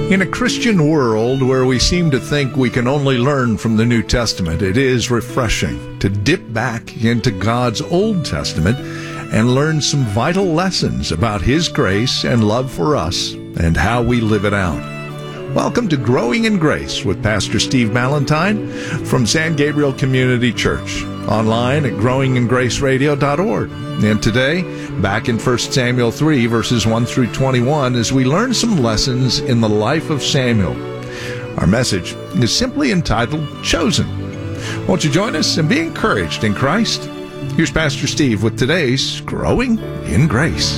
In a Christian world where we seem to think we can only learn from the New Testament, it is refreshing to dip back into God's Old Testament and learn some vital lessons about His grace and love for us and how we live it out. Welcome to Growing in Grace with Pastor Steve Ballantyne from San Gabriel Community Church, online at growingingraceradio.org. And today, back in 1 Samuel 3, verses 1 through 21, as we learn some lessons in the life of Samuel. Our message is simply entitled, Chosen. Won't you join us and be encouraged in Christ? Here's Pastor Steve with today's Growing in Grace.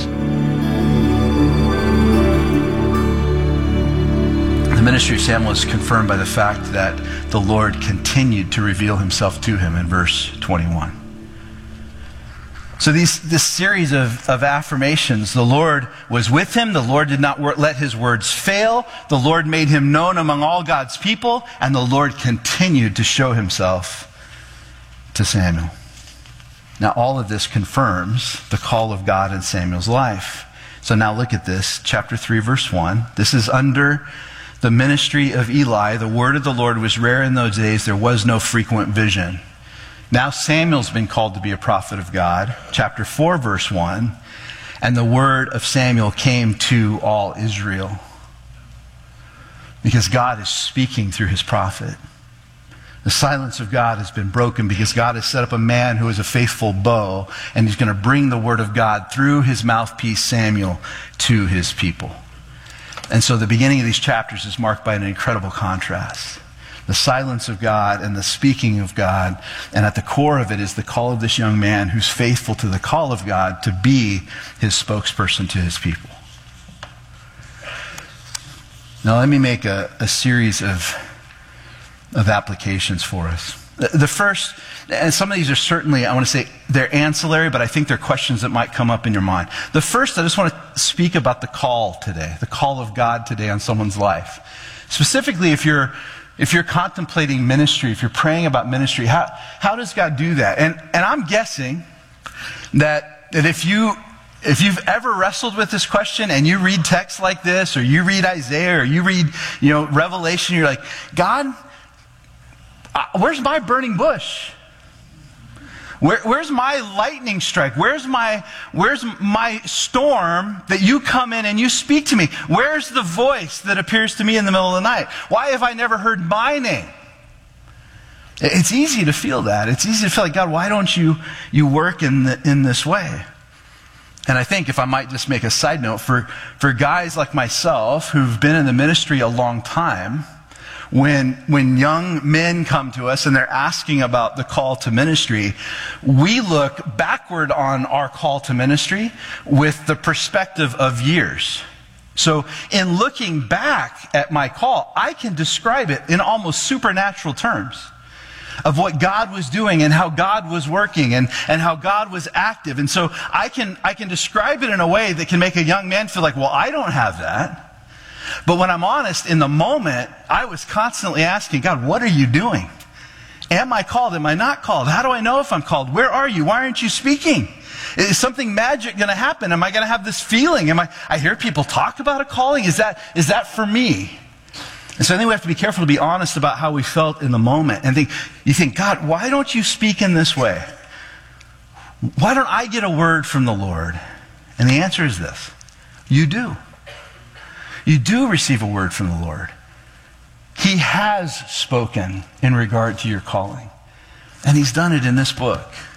The ministry of Samuel is confirmed by the fact that the Lord continued to reveal himself to him in verse 21. So this series of affirmations, the Lord was with him, the Lord did not let his words fail, the Lord made him known among all God's people, and the Lord continued to show himself to Samuel. Now all of this confirms the call of God in Samuel's life. So now look at this, chapter 3, verse 1. This is under the ministry of Eli. The word of the Lord was rare in those days. There was no frequent vision. Now Samuel's been called to be a prophet of God. Chapter 4, verse 1. And the word of Samuel came to all Israel. Because God is speaking through his prophet. The silence of God has been broken because God has set up a man who is a faithful bow, and he's going to bring the word of God through his mouthpiece Samuel to his people. And so the beginning of these chapters is marked by an incredible contrast. The silence of God and the speaking of God, and at the core of it is the call of this young man who's faithful to the call of God to be his spokesperson to his people. Now let me make a series of applications for us. The first, and some of these are certainly, I want to say, they're ancillary, but I think they're questions that might come up in your mind. The first, I just want to speak about the call today, the call of God today on someone's life. Specifically, if you're contemplating ministry, if you're praying about ministry, how does God do that? And I'm guessing that if you've ever wrestled with this question and you read texts like this, or you read Isaiah, or you read, Revelation, you're like, God, where's my burning bush? Where's my lightning strike? Where's my storm that you come in and you speak to me? Where's the voice that appears to me in the middle of the night? Why have I never heard my name? It's easy to feel that. It's easy to feel like, God, why don't you work in this way? And I think, if I might just make a side note, for guys like myself who've been in the ministry a long time, when young men come to us and they're asking about the call to ministry, we look backward on our call to ministry with the perspective of years. So in looking back at my call, I can describe it in almost supernatural terms of what God was doing and how God was working and how God was active. And so I can describe it in a way that can make a young man feel like, well, I don't have that. But when I'm honest, in the moment, I was constantly asking, God, what are you doing? Am I called? Am I not called? How do I know if I'm called? Where are you? Why aren't you speaking? Is something magic going to happen? Am I going to have this feeling? I hear people talk about a calling. Is that for me? And so I think we have to be careful to be honest about how we felt in the moment. And you think, God, why don't you speak in this way? Why don't I get a word from the Lord? And the answer is this: you do. You do receive a word from the Lord. He has spoken in regard to your calling. And he's done it in this book.